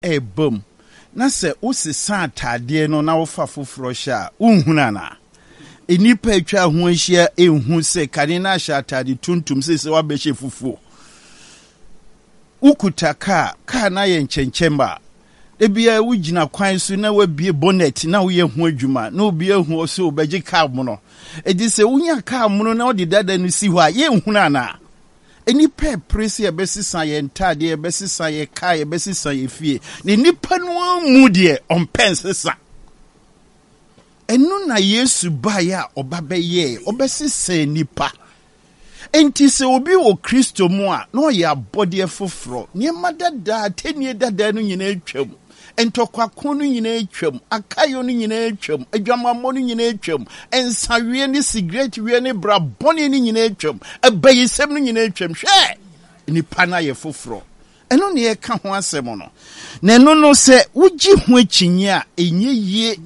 e bom na se usisa atade no na wofa foforo hye unhuna na enipa atwa ho ahia ehun se kane na hye atade tuntum se wabehye fufuo ukuta ka na ye nkenchemba ebia wugina kwan so na wabie bonnet na wo ye ho adwuma na obi ehu so obegye ka mo no edi se wunya ka mo no na odi dada no si ho a ye nhuna na enipa presi ebesisa ye ntade ebesisa ye ka ebesisa ye fie ne nipa no mu de ompensesa enu na Yesu ba ya obabeye obesisa nipa enti se obi wo Kristo mu a no ya body foforo ne madada tenie dada no nyina atwam entokwa no nyina atwam akayo no nyina atwam adwamammo no nyina atwam ensawie ne cigarette wie ne bra bone no nyina atwam abayisem no nyina atwam hwe nipa na ye foforo eno ne ye ka ho asem no na eno no se wugi ho akinyi a enye yie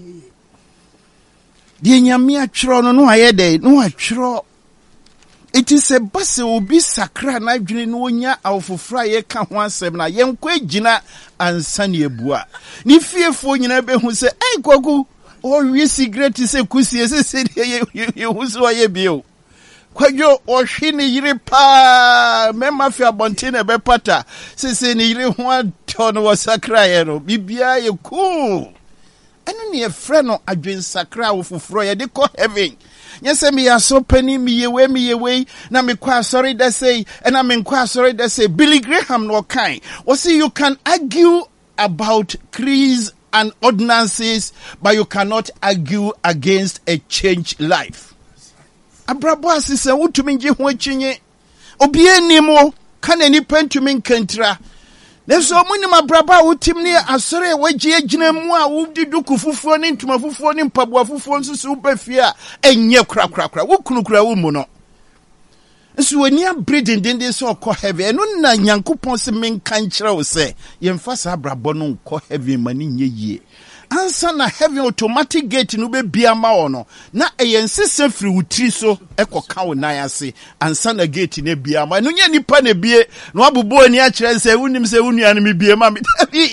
de nyame atwero no ayede no atwero. It is a bus obi sakra na dwene no onya awfofra ye ka ho asem na ye nkwa agina ansane ebua ni fiefo nyina be hu se kwaku o wi cigarette se kusie se ye hu so ye bio kwadwo o hwe ne yire pa mema fi abonte na be pata se ne yire ho ato no sakra ye no bibia ye cool eno ne ye frɛ no adwen sakra awfofro ye de ko heaven. Yes, me are so penny me away, na me kwa sorry that say, and I'm in kwa sorry that say, Billy Graham no kind. Well, see, you can argue about creeds and ordinances, but you cannot argue against a changed life. Abrabo sise wutumi nje ho achinye. Obi enimo kan ani pentumi nkantra. Neso muni mabraba wutim ne asore wagye agina mu a wudi duku fufuo ne ntuma fufuo ne mpaboa fufuo nsusu bafia enye krakrakra wukunukura wo mu no nso wani abredendende so kɔ heaven eno na Nyankopɔn se menka nkyerɛ wo se yemfa sa abrabɔ no nkɔ heaven mani nye yie ansa na heaven automatic gate no be bia ma wo no na eyensese firi wutiri so ekoka wo nan ase ansa na gate ne bia ma no nya nipa na bie no abubo ani a kyerɛ se wunim se wunua no me bie ma me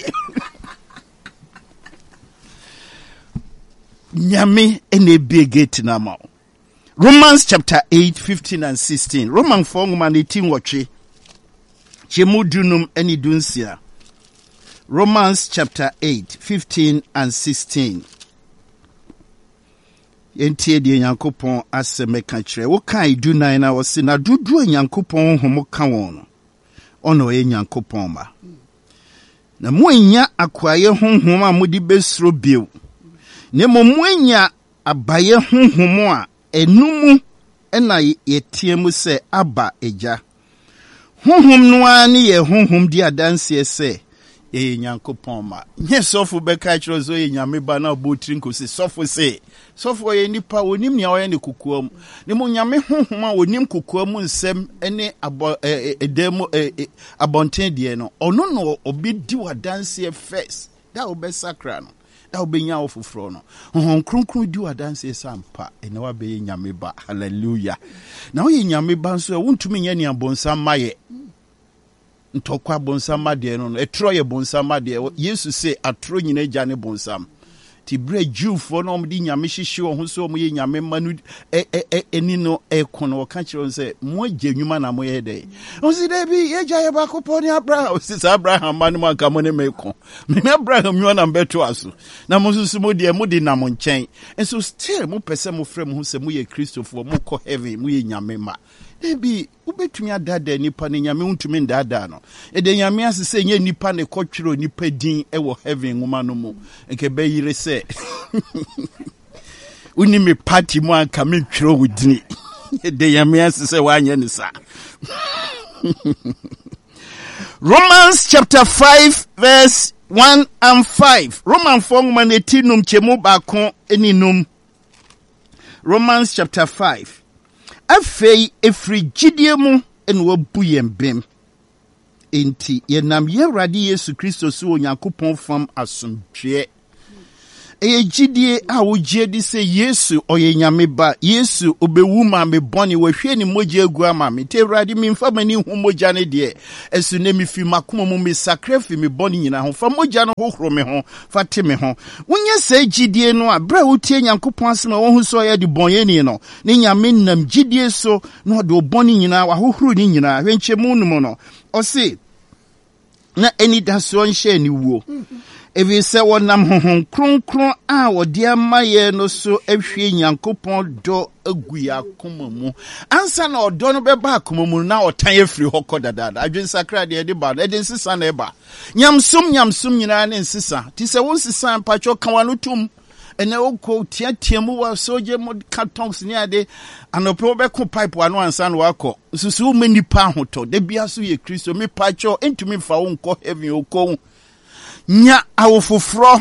nyame ene bie gate na ma Romans chapter 8 15 and 16 Roman 4 ngoma 18 wɔtwe chemudunum ani dunsia Romans chapter 8, 15 and 16. Yentie de Nyankopɔn asɛm ka kyerɛ. Wo kan du nan na wo se na dudu Nyankopɔn homo ka won. Ono ye Nyankopɔn ma. Na mo anya akwaye honhom a modi besro bio. Ne mo anya abaye honhom a enumu na yetie mu se aba eja. Honhom no ani ye honhom di adanse se Nyankopɔn ma nye sofo beka kyerɛ zo ye nyame ba na botrin ko se sofo se sofo ye nipa onim nia oye ne kokoam ne mo nyame honhom a onim kokoam nsɛm ene edem abonten de no ɔno no obedi wadanse first da obesakra no da obenya ofoforo no honhom kronkron di wadanse sampa ene wa be nyame ba hallelujah na oye nyame ba nso wontumi nya ne abonsa maye ntokwa bonsam de no etro ye bonsam de Yesu se atro nyina agya ne bonsam ti bre Jewfo no mdi nyame hyehye wo ho so mo ye nyame manu eni no ekono ka kire se mo agya nwuma na mo ye de o si de bi ye gya ye ba ko poni Abraham o si Abraham manu man ka mo ne meko me Abraham nwuna na beto aso na mo susu mo de na mo nchen enso still mo pese mo frem ho se mo ye Christopher mo ko heaven mo ye nyame ma ebi ubetumi adada nipa ne nyame untumi ndada no ede nyame asese nye nipa ne kotwero nipa din ewo heaven ngoma no mu nke be yire se uni me party mu anka me twero wudini ede nyame asese wanye ne sa Romans chapter 5 verse 1 and 5 Roman 4 ngoma 18 num chemu ba kon eninum Romans chapter 5 afei efrigidie mu en wabu yembem enti yenam Awurade Yesu Kristo so Onyankopɔn fam asomdwe Ejidie a wogye di se Yesu oye nyame ba, Yesu obewu ma me boni wahwe ni mogya egu ama me. Te Awurade me mfa mani hu mogya ne de. Esu ne me fi makoma mu me sakrefi me boni nyina ho. Fa mogya no hohoro me ho, fa te me ho. Wonye se jidie no a bra wotie Nyankopɔn asem a wo hu so ye de bonye ni no. Ne nyame nam jidie so no de oboni nyina wa hohoro ni nyina. Hwenche mu no no. Ose na eni daso nhye ni wuo. Evi se wonam honhom kronkron a wode amaye no so ahwie Nyankopɔn do agu yakoma mu ansa na odo no beba akoma mu na otan afiri hokɔ dada adwen sakra de ba no eden sisa na eba nyamsum nyina ne nsisa ti se won sisa mpacho kan wano tum ene okɔ tiatia mu wa soje mo cartons ni ade anope obɛko pipe wano ansa na wakɔ susu mani pa hoto de bia so ye Kristo me pacho entumi fa wo nkɔ heaven okɔ nya awofofro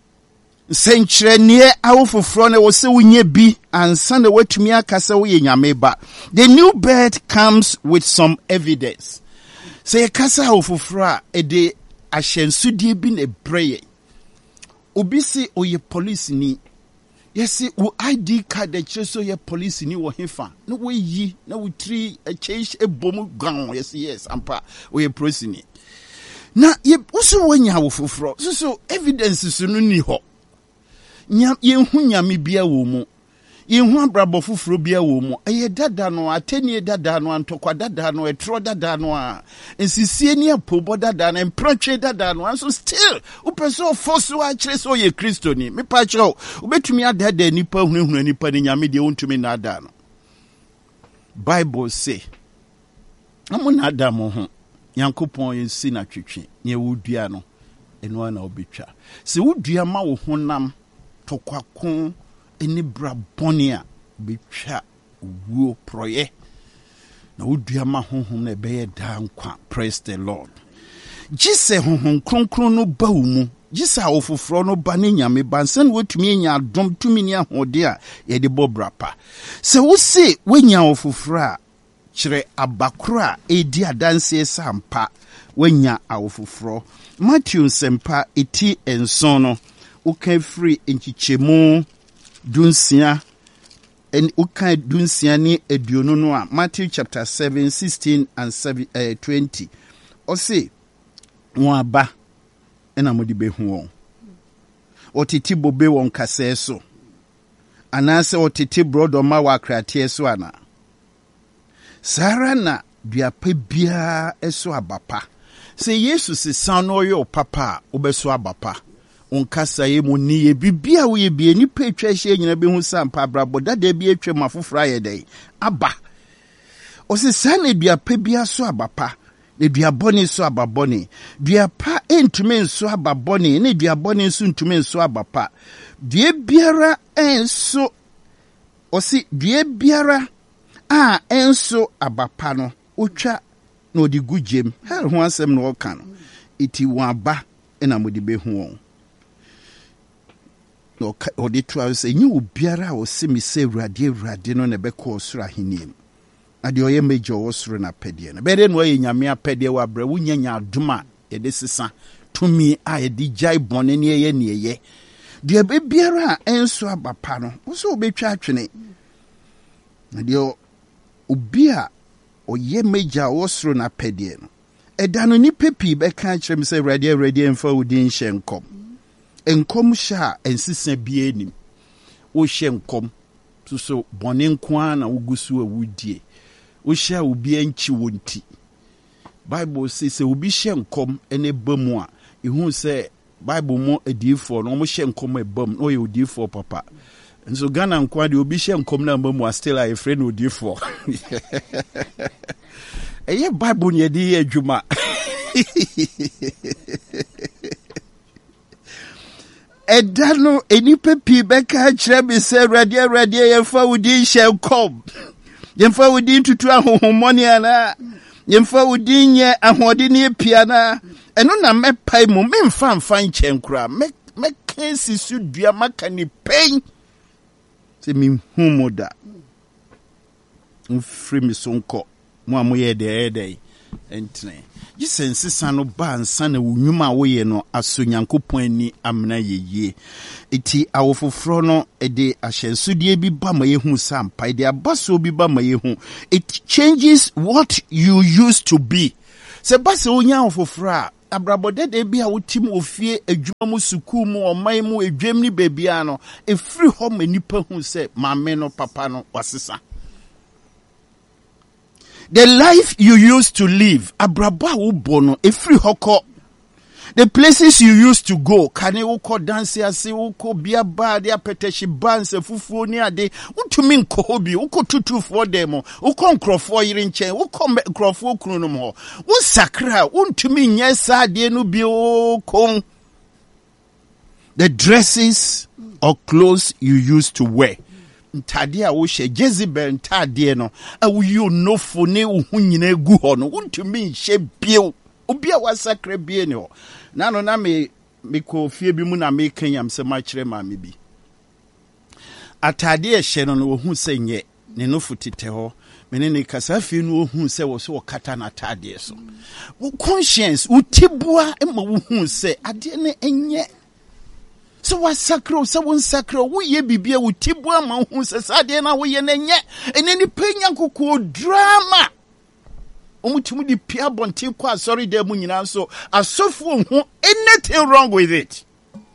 senkyerenie awofofro na wose wonye bi ansa na watumi akasa wo ye nyame ba. The new birth comes with some evidence. Say kasa awofofro a ede ahyensudie bi na breye obi si oye police ni yesi wo ID card de cheso ye police ni wo hefa na wo yi na wo tri change ebom gan yes ampa oye police ni na ye uso wanya awofofro so evidence so no ni ho yenhu nyame bia wo mu yenhu abrabo foforo bia wo mu eye dada no atenie dada no antokwa dada no etro dada no a ensisie ni apobo dada no empratwe dada no so still upeso fosu a kire so ye Kristo ni me pa kire obetumi adada nipa hunhunu nipa ni nyame de wontumi na ada no Bible say amuna adam ho Nyankopɔn yensi na twetwe ne wudua no eno na obetwa se wudua ma wo honam tokwako eni bra boni a betwa wuo proye na wudua ma honhom na ebeye da nkwa. Praise the Lord. Jise honhom kronkron no ba wo mu jisa ofoforo no ba ne nyame bansen wotumi anya adom tumi ni ahode a ye de bobrapa se wo se wenya ofoforo a kire abakura edi adanse sampa wenya awofoforo. Matthew sempa eti enson no ukan free enchichemu dunsia en ukan dunsia ni eduonu no a Matthew chapter 7:16 and 20 ose won aba ena modi behu won otiti bobe won kase so anase otiti brodo ma wa krate so ana Sara na duape bia eso abapa se Yesu se san no yo papa obeso abapa onkasa ye mu ni ye bibia wo ye bia ni pa atwa hye nyina be hu sampa brabo dada bi atwa mafofra ye dai aba o se san na duape bia so abapa ne duabone so ababone duapa entumi so ababone ne duabone so ntumi so abapa due biara enso o se due biara a enso abapa no otwa na odi gujem her ho asem na o kan iti waba na modi behu won no odi twa se nyi obiara o se mi se Awurade no na beko osura hinim ade oye mejo osuru na pede na bere no ye nyame apede wa bra wunya nya adoma ye de sesa tumi a ye di jai bone ne ye ne ye de biara enso abapa no wo so obetwa atwene ade obi a oye meja osuru na pede no edano ni pepi be kan kire mi se Awurade emfa odin hye enkom sha ensisa bia nim wo hye enkom so bone nko na wogusu awudie wo hye obi anchi wonti Bible says obi hye enkom ene bamu a ehun se Bible mo adifo no mo hye enkom ebam no ye odifo papa nso Ghana nko de obi hye enkom na bamu a still a friend odifo eye Bible ne di adwuma edano enipa pi beka kire bi se Awurade yemfa wodi hye kom yemfa wodi tutu ahohomoni ana yemfa wodi nye ahode ne pia na eno na mepai mu memfa mfa nchenkura mekansi su dua maka ni pen se mi humoda mfiri mi sonko mo amoye de entene jisense sano ba nsa na wunwuma wo ye no aso Nyankopɔn ani amna yeye eti awofofro no de ahyensodie bi ba ma yehu sampa de abaso bi ba ma yehu. It changes what you used to be. Se base onya awofofro a abrabode de bi a wotim ofie adwuma mu suku mu oman mu edwam ni bebia no efri ho manipa hu se maame no papa no wasesa. The life you used to live, abraba wo bono efri hoko. The places you used to go, kane uko dance ase uko bia ba de apeteshi banse fufuo ni ade, untumi nko hobi, uko tutufuo demo, uko nkrofo yiri nchen, uko nkrofo kunu no mo. Unsakra, untumi nye sa de no bi o. The dresses or clothes you used to wear. Ntade a wo hye Jezebel ntade no awuyo nofo ne wo nyina egu ho no wontumi nhye bio obi a wasakra bie ne ho na no na me ko fie bi mu na me kanyam se ma kire ma me bi atade a hye no wo hu se nye ne nofo tete ho mene ne kasa fie no wo hu se wo so kata na atade so wo conscience wo tibua e ma wo hu se ade ne enye. So what sacro, so one sacro, we ye be with Tibua, who says, I didn't know we and any penya cuckoo drama. Omutumi Pia Bontiqua, sorry, dear Munina, so a software, anything wrong with it.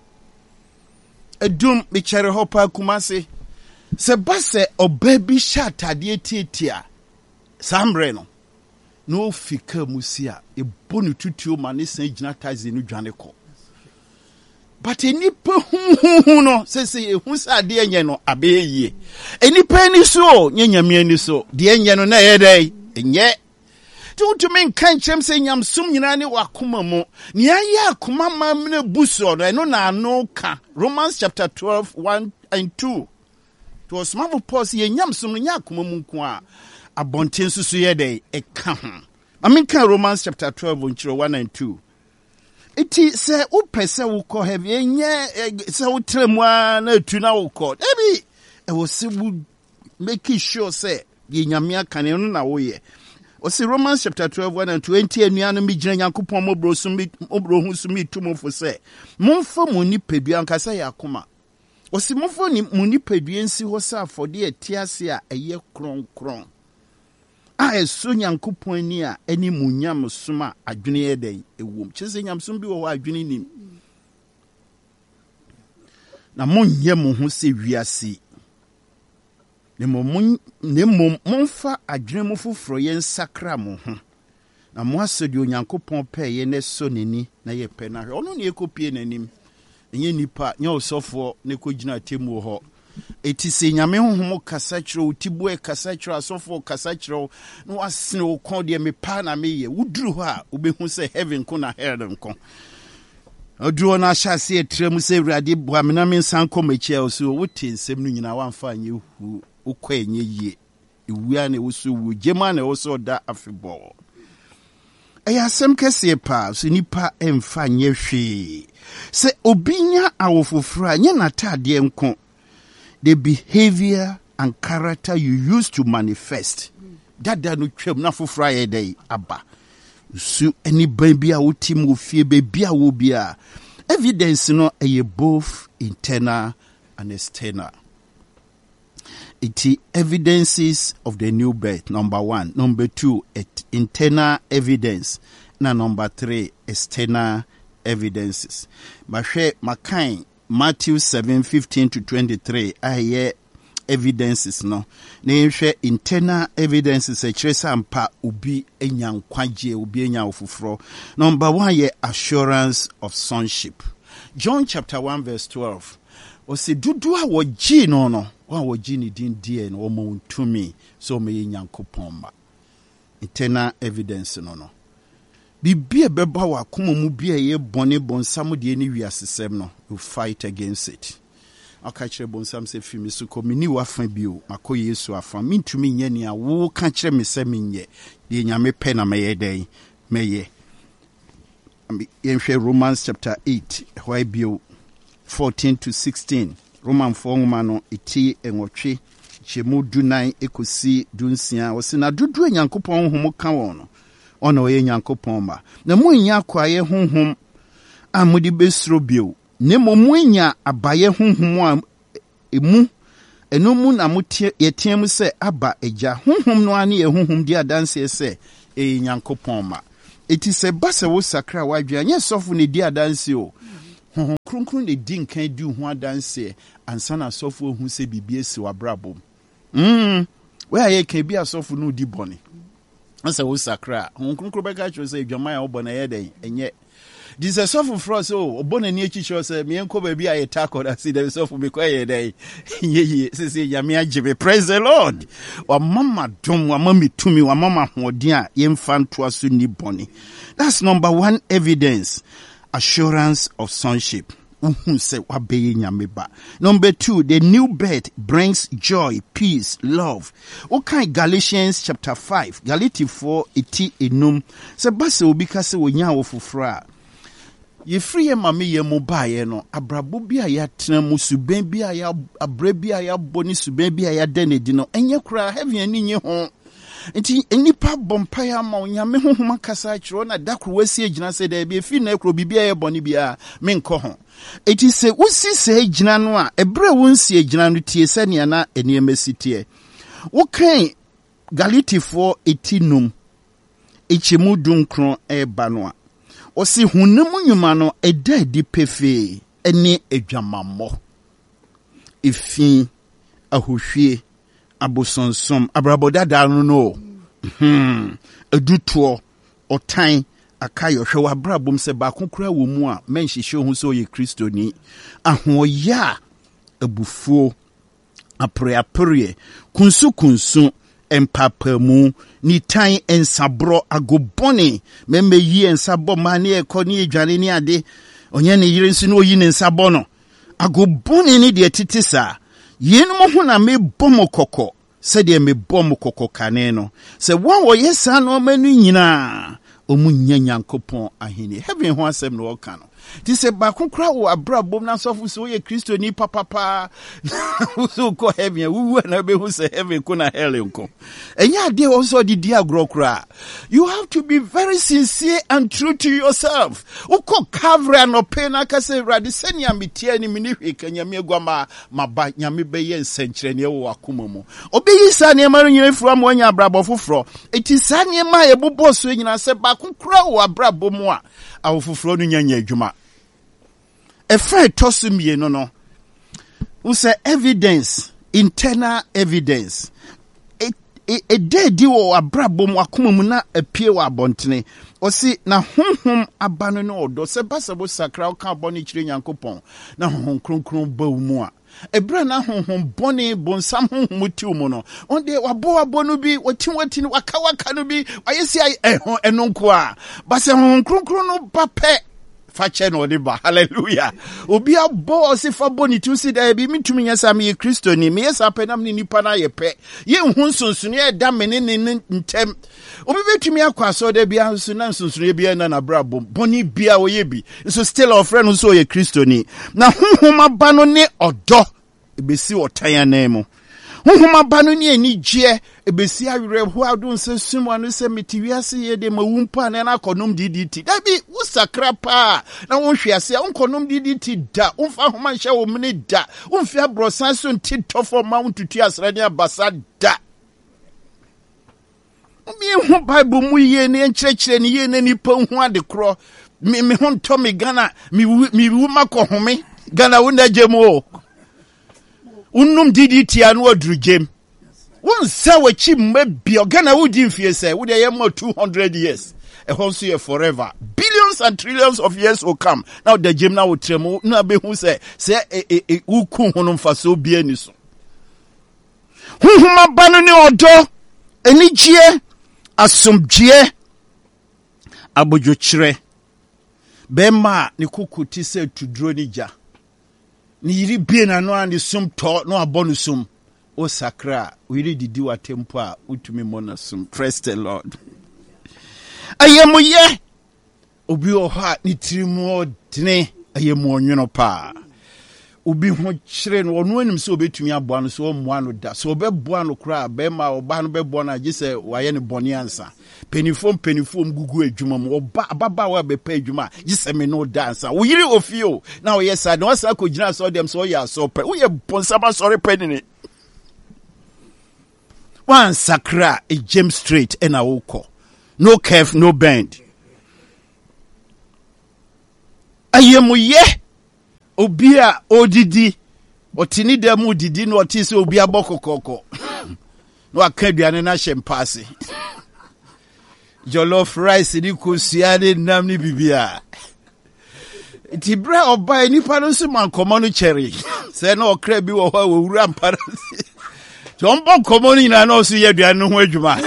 A doom, Michelle Hopper Kumasi, Sebase, or baby shot at the tia. Sam Reno. No fika musia, a bonu tutu manis and janatas in Janeko. But any hu no say who's a dear yeno abe any penny so nyanya mieni so dear yeno na ede enye to mean can't chem say yam sum nyina ne wakoma mo nia ya akoma mamne buso no na no ka. Romans chapter 12 1 and 2 to was marvel pause ye nyam sum nya akoma mu nko a abonten susu ye dey e ka ho. I mean can Romans chapter 12 1 and 2. Iti se upese wuko heavy enye se utremwa na tuna wuko ebi e wo se make sure say ye nyame aka ne no na wo ye o se Romans chapter 12 1 and 20 anuanu mi gina Nyankopon mobro hu sumi tumofo se momfa mo nipadua nkasa ya akoma o se momfa ni mo nipadua nsi ho sa afode etiase a eye kronkron a so Nyankopon ni a ani munyam soma adwene eden ewom kyese nyamsom bi wo adwene nim na monye mo ho se wiase ne momfa adwene mo foforo ye nsakra mo ho na mo asodi Onyankopon pe ye ne so neni na ye pe na ono ne ekopie nanim enye nipa nya osofo ne kogina temu ho eti se nyame honhom kasa kyerɛ tibu kasa kyerɛ asofo kasa kyerɛ no wasene wo kon de me pa na me ye wuduru ho a obehu se heaven ko na hell nko oduro na hyase etrem se awurade boa me na me nsan kɔ machi a so wote nsɛm no nyina wamfa anye hu ukɔ enye yie ewua na wo so wu gema na wo so da afebɔ ɛyɛ asɛm kɛse pa so nipa emfa nye hwe se obinya awofoforo a nye natade nko. The behavior and character you used to manifest. That no twem na fofra day aba. So any baby a utim wo fie baby a wo bia. Evidence no e both internal and external. It evidences of the new birth, number 1. Number 2, internal evidence. Na number 3, external evidences. Mahwe makai Matthew 7:15 to 23. I evidences no. Na share internal evidences e kyerɛ sɛ ampa obi enya nkwagye obi enya ofufro. Number 1 ye assurance of sonship. John chapter 1 verse 12. O se dudu a wogi no no. Wa wogi ni din die no mo ntumi so me Nyankopɔn ba. Internal evidence no no. Bibia beba wa kuma mu bia ye bone bonsam de ni wiasesem no, you fight against it. Aka kire bonsam se fimi so ko mini wafa bio mako Yesu afa mintumi nye ne a wo ka kire me se menye de nyame pe na meye den meye. Yenhwe Romans chapter 8 why bio 14 to 16. Roman 4 no eti enwotwe chemu dunan ekosi dunsia wo se na dodo Nyankopɔn homo ka won no ono ye Nyankopon ma na munya kwaye honhom amudi besro bio ne munya abaye honhom a emu eno mu na mutie yetiem se aba eja honhom no ane ye honhom di adanse se Nyankopon ma eti se base wo sakra wadwa nye sofo ne di adanse o honhom kronkron ne di nkan di ho adanse ansa na sofo hu se bibie si wabrabom we aye kan bi asofo no di bone ansa wo sakra honhom kronkron beka cho se dwama ya obona ye den enye this is sofo for us obona ni echicho se me enko ba bi aye tako da si the sofo be kwaye den ye se ya me ajibe praise the Lord wa mama dom wa mama tumi wa mama hoden a ye mfa ntoa so ni bone. That's number one evidence, assurance of sonship. Number two, the new birth brings joy, peace, love. Okay, Galatians chapter 5, Galatians 4, iti enum. Se base obika se wonya wofufra. Ye free mama ye mobile no abrabo bia ya tena musuben bia ya abre bia ya boni suben bia ya denedi no enye kura heavy ani nye ho. Nti enipa bompa ya ma onyame honhom kasa kiro na dakro wasi agina se da bia fi na ekro bibia ye boni bia menko ho. Eti se usi se agina no a ebre wonsi agina no tie se ne na eniemesi tie. Wo kan Galatians 4 etinum echimu dunkron eba no a osi hunam nyuma no eda di pefe ene adwamammo efi ahohwie abosonsom abrabodada no eduto otan akayo hwe wabrabom se ba kokura wo mu a menhihye ho so ye kristoni ahoya abufuo apre kunsu empapamu ni tan ensabro agobone meme yi ensabo mane ekoni edwane ni ade onye ne yire nsu no oyi ne ensabo no agobone ni de titisa yenu ho na me bomo kokko se de me bomo kokko kane no se won wo yesa no manu nyina omunya Nyankopon ahini heaven ho asem no woka no ti se ba kokra wo abrabom na sofu se wo ye kristo ni papa so ko heaven wu na be hu se heaven ko na hell nko enya de also di dia grokra. You have to be very sincere and true to yourself. Uko kavra no pena ka se radi senia mitie ni mini hweka nyame agwama maba nyame be ye nsenkyere ne wo akoma mu obeyi sa ne maru nyina fura mo anya abrabo foforo eti sa ne ma ye bobo so nyina se ba kokra wo abrabo mu a awofoforo no nyanya adwuma efa tosumie no use evidence, internal evidence dedi wo abrabo mu akoma mu na apie wa abontene osi na honhom abano no odo se basabo sakra ka boni kire Nyankopon na honhom kronkron ba mu a ebra na honhom boni bonsam honhom ti mu no onde wabo no bi wati no waka no bi ayesi enonko a base honhom kronkron no bape fache no de ba hallelujah obi abo se fa boni tu si da bi mitumi nyasa me kristo ni me yesa penam ni nipa na ye pe ye hu nsonsono ye da mene ne ntem obi betumi akwaso da bia nso na nsonsono ye bia na brabo boni bia wo ye bi so still of friend nso ye kristo ni na honhom ba no ne odo ebesi otan na mu honhom ba no ne anigye ebesi awere ho ado nse sumo no se metiwiase ye de mawumpa na na konom DDT da bi usakra pa na wonhwiase onkonom DDT da umfa homa hye wo mne da umfi abrosan so ntitofo ma untutu asrade abasa da mi hu Bible mu ye ne nkyerɛkyerɛ ne ye ne nipa hu ade kro mi ho nto mi Ghana mi wu makohome Ghana wona jemo unum DDT anu aduru jem won sa wachi mabia Ghana wudi mfie say wo dey more 200 years e also here forever billions and trillions of years will come now the jem na wo tremo na be hu say wuku hono mfaso bia ni so huhuma banu ni odo enigye asomdwe abodwokyere bema ni kukuti se tudro ni ja ni yiri bie na no ani sum to no abonu sum o sakra we read di wa tempo a utumi mona sum. Praise the Lord. Ayemu ye obi o ha ni tirimu odne ayemu onwono pa obi ho kyere no ono anim se obetumi aboa no so omoa no da so obeboa no kra be ma oba no beboa na agi se waye ne boni ansa penifom gugu adwuma mu oba baba wa bepa adwuma gi se me no da ansa wo yiri ofio na wo yesa na wasa ko gina so dem so ya so pe wo ye bonsaba sorry penini one sakra a James Street and a woko no curve no bend ayemuye obia odidi otini demu didi no otise obia bokokoko no akaduane na shempase jollof rice ni kosiane nam ni bibia ti bra oba nipa no so mankomo no cherry se na okra bi wo ho wura mpara jombo komoni na no so yeduane ho adwuma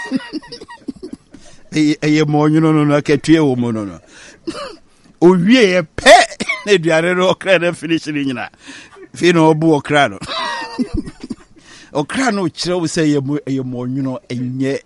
eye monyo no akatue wo mo no owie ye pe na duare no okra na finish ni nyina fi no obu okra no okra no kire wo say ye monyo enye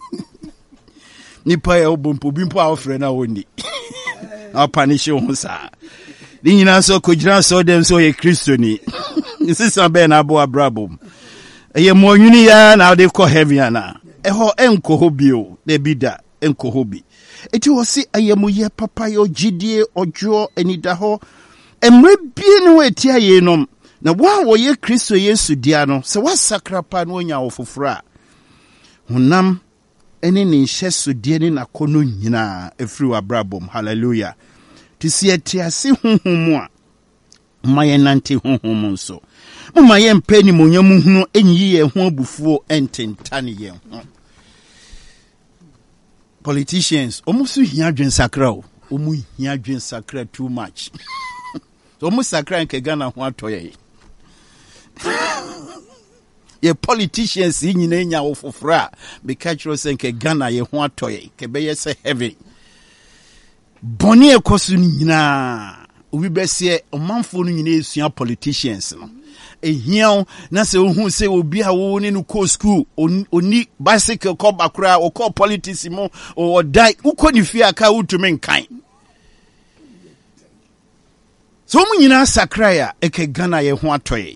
nipa ya obompo bimpo a ofre na woni na panish ho sa ni nyina so kojira so dem so ye kristoni nsisa be na abo abrabom ye monyo ni ya na de ko heaven na eho enko hobio de bida enko hobi eti wo si ayemuye papa yo gidie ojo enida ho emre bie ne weti ayenom na wo ye Kristo Yesu dia no se wasakrapa no nya ofofora honam eni ni hyeso die ni nakono nyina efri abrabom hallelujah tisi atiase honhom a maye nante honhom nso maye mpeni monyam hunu enyi ye ho abufuo ententane ye ho politicians almost hia dwen sakra o omu hia dwen sakra too much so omu sakra nke Ghana ho atoye ye politicians nyina nya wo fofora be catch us nke Ghana ye ho atoye ke be ye se heavy boni ekosu nyina obi besie omanfo no nyina esua politicians no ehia na se ohun se obi a wo ni no ko school oni bicycle ko bakura o ko politics mo o dai uko ni fia ka utumi nkan so mu nyina sakraya eke Ghana ye ho atoye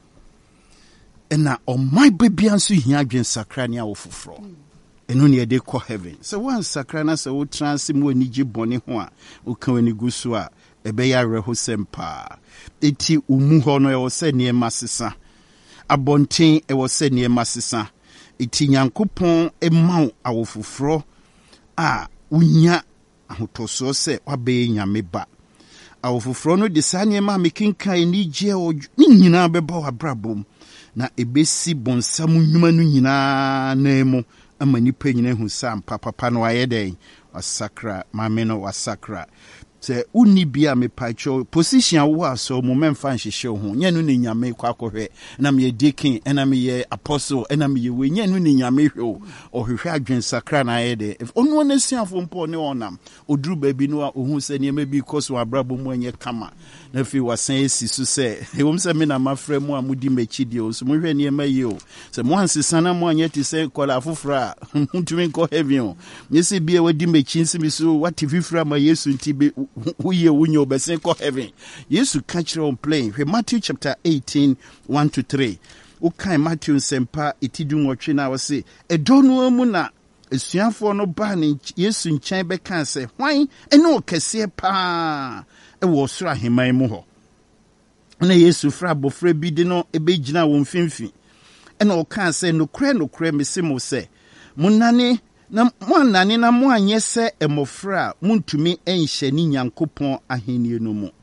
na o my baby anso hia adwen sakra ne a wo foforo eno ne de ko heaven so one sakra na se wo trans mu anije bone ho a o kan ani gusu a ebe ya reho sempa eti umu ho no e wo se ne masesa abonten e wo se ne masesa eti Nyankopon emaw awofoforo a unya ahotoso se wabe nyame ba awofoforo no de sane ma mekinkan ni je o nyina beba wabrabom na ebesi bonsam nnwuma no nyina na emu ama nipa nyina hu sam papa no ayeden wasakra mame no wasakra se uni bia me pacho position wo aso mo memfa nhihye ho nya no ne nyame kwakohwe na me deacon na me ye apostle na me ye we nya no ne nyame hwe o hwehwe adwen sakra na ayede if onu na siafo mpo ne onam oduru baabi no ohun se ne ma bi koso abrabo mu anye kama na fi wasan esi so se ewom se me na mafra mu amudi machidi o so mo hwe ne ma ye o se mo ansesa na mo anye ti se kola afofra ntumi ko heaven o nyese bia wadi machi nsimi so wati fifra ma Yesu ntibe uye unyo obesen ko heaven Yesu catch on plane Matthew chapter 18 1-3 ukai Matthew sempa itidu nwotwe na wose edonu amu na esuafo no ba ne Yesu nkyɛn bɛka sɛ hwan ene okɛse pa e wo soro aheman mu hɔ na Yesu fra bofra bi de no ebegyina wo mfimfi ene ɔka sɛ nokre mesemo sɛ munane na mwanane na mwanye se emofra muntumi enhye ni Nyankopon ahenie no mu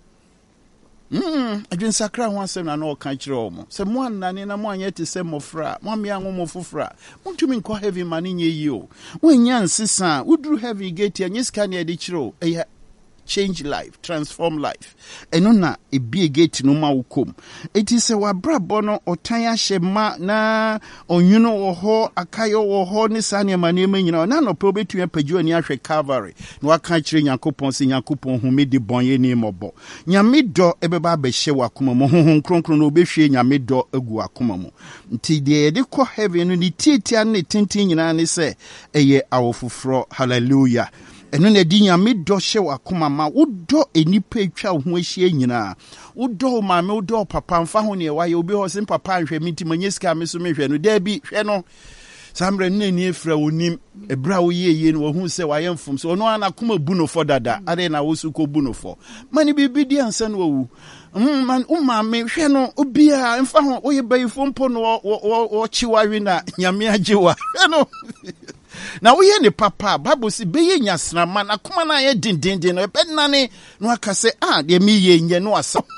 adwen sakra ho asem na no ka kire omo se mwanane na mwanye te se mofra mwamia ngomo fofra muntumi nko heavy mane nye yi o wanya nsesa uduru heavy gate anyiska ne ade kire eya change life, transform life. Eno na ebie gate no ma wukom. Eti se wabrabo no otan ahye ma na onwuno wo ho akayo wo ho ne sane manema nyina na no pe obetua pagyu ani ahwe Calvary. No aka kire Nyankopon se Nyankopon humedi bonye ni mobo. Nyame do ebeba behye wakoma mo honhon kronkron no obehwe nyame do agu akoma mo. Nti de de kɔ heaven no ni tietia ne tintin nyina ne se eye awofoforo hallelujah. eno na di nyame dɔ hye wakoma ma wodɔ enipa etwa ho ahie nyina wodɔ maame wodɔ papa mfa ho ne waye obi ho sem papa nhwɛ miti manyeska me so me hwɛ no da bi hwɛ no samre nne ni efra onim ebra wo yeye no wo hu se waye mfom so ono ana koma bu no fo dada ade na wo su ko bu no fo mani bibi di ansa no wu man maame hwɛ no obia mfa ho wo ye bayifo mpo no wo chiwawe na nyame ajewa hwɛ no na wo ye ne papa Bible si beye nyasrama na koma na ye dindindin no ebenane no aka se de mi ye nye no asa